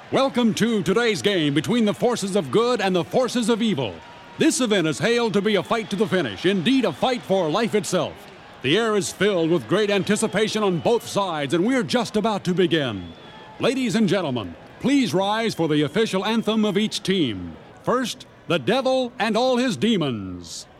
Welcome to today's game between the forces of good and the forces of evil. This event is hailed to be a fight to the finish, indeed a fight for life itself. The air is filled with great anticipation on both sides, and we're just about to begin. Ladies and gentlemen, please rise for the official anthem of each team. First, the devil and all his demons.